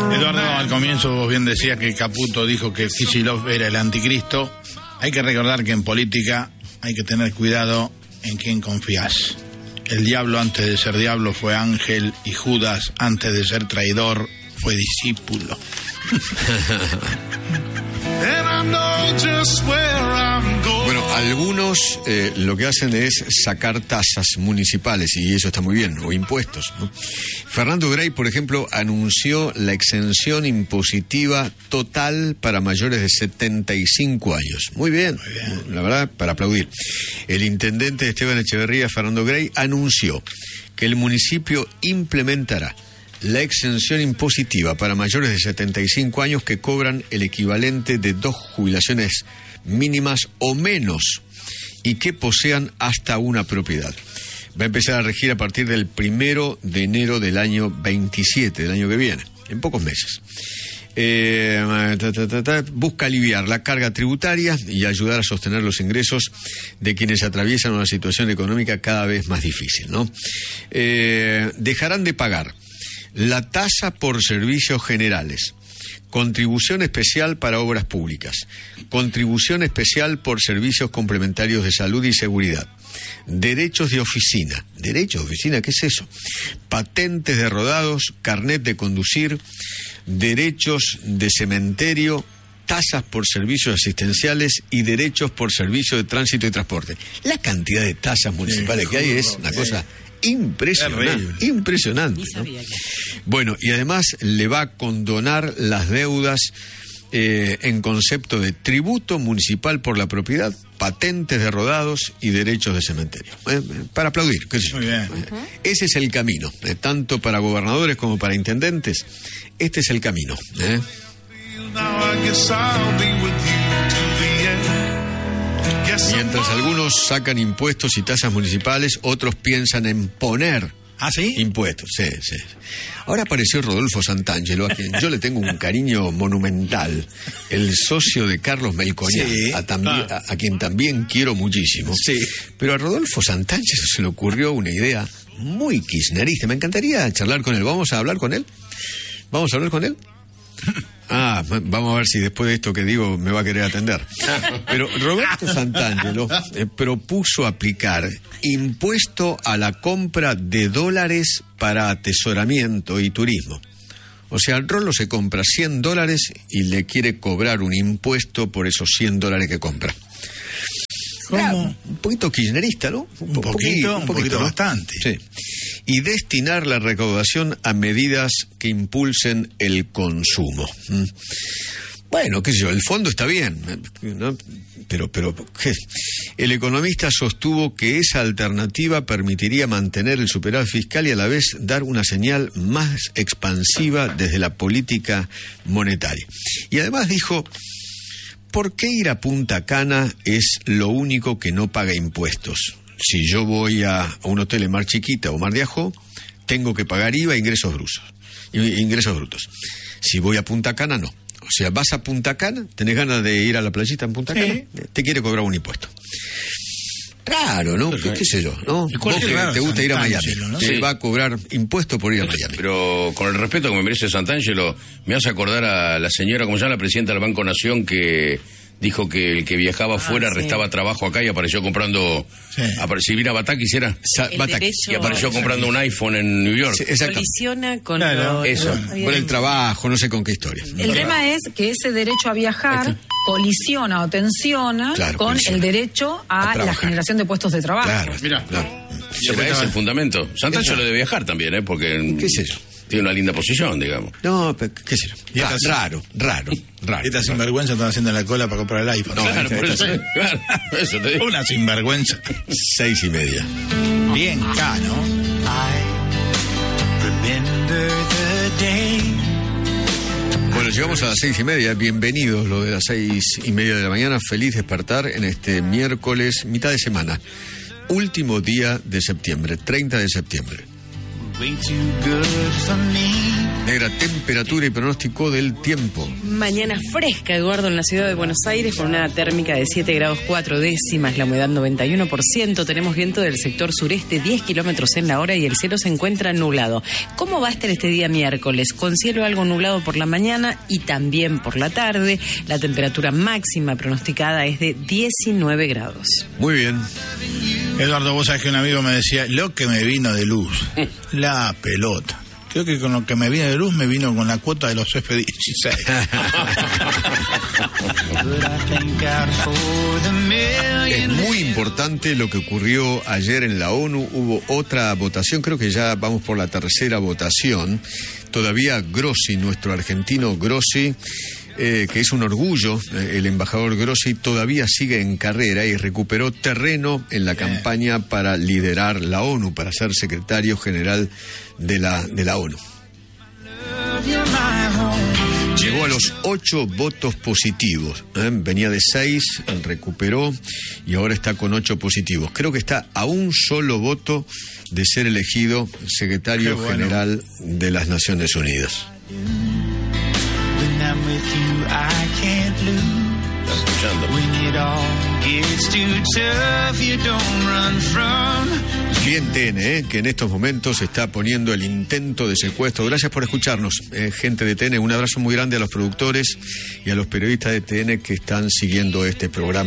Eduardo, al comienzo vos bien decías que Caputo dijo que Kicillof era el anticristo. Hay que recordar que en política hay que tener cuidado en quién confías. El diablo antes de ser diablo fue ángel y Judas antes de ser traidor fue discípulo. Bueno, algunos lo que hacen es sacar tasas municipales y eso está muy bien, o impuestos, ¿no? Fernando Grey, por ejemplo, anunció la exención impositiva total para mayores de 75 años. Muy bien, la verdad, para aplaudir. El intendente Esteban Echeverría, Fernando Grey, anunció que el municipio implementará la exención impositiva para mayores de 75 años que cobran el equivalente de 2 jubilaciones mínimas o menos y que posean hasta una propiedad. Va a empezar a regir a partir del 1 de enero del año 27, del año que viene, en pocos meses. Busca aliviar la carga tributaria y ayudar a sostener los ingresos de quienes atraviesan una situación económica cada vez más difícil, ¿no? Dejarán de pagar la tasa por servicios generales, contribución especial para obras públicas, contribución especial por servicios complementarios de salud y seguridad, derechos de oficina. ¿Derechos de oficina? ¿Qué es eso? Patentes de rodados, carnet de conducir, derechos de cementerio, tasas por servicios asistenciales y derechos por servicio de tránsito y transporte. La cantidad de tasas municipales que hay es una cosa impresionante, ¿no? Bueno, y además le va a condonar las deudas en concepto de tributo municipal por la propiedad, patentes de rodados y derechos de cementerio. Para aplaudir, qué sé yo. Muy bien. Ese es el camino, tanto para gobernadores como para intendentes. Este es el camino. Mientras algunos sacan impuestos y tasas municipales, otros piensan en poner impuestos. Sí. Ahora apareció Rodolfo Santangelo, a quien yo le tengo un cariño monumental, el socio de Carlos Melconian, a quien también quiero muchísimo. Sí. Pero a Rodolfo Santangelo se le ocurrió una idea muy kirchnerista. Me encantaría charlar con él. ¿Vamos a hablar con él? ¿Vamos a hablar con él? Vamos a ver si después de esto que digo me va a querer atender. Pero Roberto Santangelo propuso aplicar impuesto a la compra de dólares para atesoramiento y turismo. O sea, el Rolo se compra $100 y le quiere cobrar un impuesto por esos $100 que compra. ¿Cómo? Un poquito kirchnerista, ¿no? Un poquito, ¿no? Bastante. Sí. Y destinar la recaudación a medidas que impulsen el consumo. Bueno, qué sé yo, el fondo está bien, ¿no? Pero ¿qué? El economista sostuvo que esa alternativa permitiría mantener el superávit fiscal y a la vez dar una señal más expansiva desde la política monetaria. Y además dijo: ¿por qué ir a Punta Cana es lo único que no paga impuestos? Si yo voy a un hotel en Mar Chiquita o Mar de Ajó, tengo que pagar IVA e ingresos brutos. Si voy a Punta Cana, no. O sea, vas a Punta Cana, tenés ganas de ir a la playita en Punta Cana, te quiere cobrar un impuesto. Raro, ¿no? ¿Qué sé yo? ¿No? Vos que te gusta ir a Miami, ¿no? Te va a cobrar impuesto por ir a Miami. Pero con el respeto que me merece Santangelo, me hace acordar a la señora, ¿cómo se llama? La presidenta del Banco Nación, que dijo que el que viajaba afuera restaba trabajo acá y apareció comprando... Silvina Batakis era. Y apareció comprando un iPhone en New York. Colisiona con con el trabajo, no sé con qué historia. El tema es que ese derecho a viajar colisiona o tensiona con el derecho a la generación de puestos de trabajo. Claro, mira. Ese es el fundamento. Santangelo lo debe viajar también, porque... ¿Qué es eso? Tiene una linda posición, digamos. No, pero qué sé yo. Raro. Esta sinvergüenza están haciendo la cola para comprar el iPhone. No, claro, eso te digo. Una sinvergüenza. 6:30. Bien acá, ¿no? Bueno, llegamos a las 6:30. Bienvenidos, lo de las 6:30 de la mañana. Feliz despertar en este miércoles, mitad de semana. Último día de septiembre, 30 de septiembre. Negra, temperatura y pronóstico del tiempo. Mañana fresca, Eduardo, en la ciudad de Buenos Aires, con una térmica de 7 grados 4 décimas, la humedad 91%. Tenemos viento del sector sureste, 10 kilómetros en la hora, y el cielo se encuentra nublado. ¿Cómo va a estar este día miércoles? Con cielo algo nublado por la mañana y también por la tarde. La temperatura máxima pronosticada es de 19 grados. Muy bien. Eduardo, vos sabés que un amigo me decía, lo que me vino de luz, la pelota. Creo que con lo que me vino de luz me vino con la cuota de los F-16. Es muy importante lo que ocurrió ayer en la ONU. Hubo otra votación, creo que ya vamos por la tercera votación. Todavía Grossi, nuestro argentino Grossi, que es un orgullo, el embajador Grossi todavía sigue en carrera y recuperó terreno en la campaña para liderar la ONU, para ser secretario general de la ONU. Llegó a los 8 votos positivos, venía de 6, recuperó y ahora está con 8 positivos. Creo que está a un solo voto de ser elegido secretario general de las Naciones Unidas. Bien TN, que en estos momentos está poniendo el intento de secuestro. Gracias por escucharnos, gente de TN. Un abrazo muy grande a los productores y a los periodistas de TN que están siguiendo este programa.